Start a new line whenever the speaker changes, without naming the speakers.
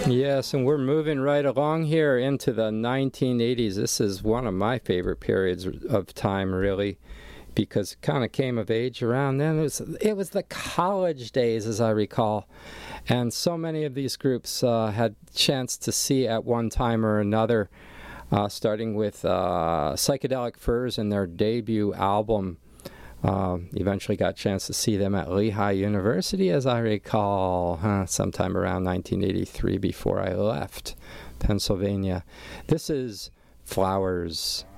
Yes, and we're moving right along here into the 1980s. This is one of my favorite periods of time, really, because it kind of came of age around then. It was the college days, as I recall, and so many of these groups had chance to see at one time or another, starting with Psychedelic Furs and their debut album. Eventually got a chance to see them at Lehigh University, as I recall, sometime around 1983 before I left Pennsylvania. This is Flowers.